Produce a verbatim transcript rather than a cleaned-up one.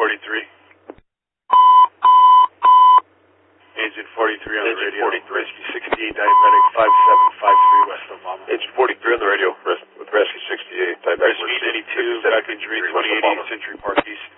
forty-three. Agent forty-three on the radio. forty-three. Rescue sixty-eight, diabetic five seven five three West Obama. Agent forty-three on the radio with Rescue sixty-eight, diabetic Rescue eighty-two, back injury, twenty eighty Century Park East.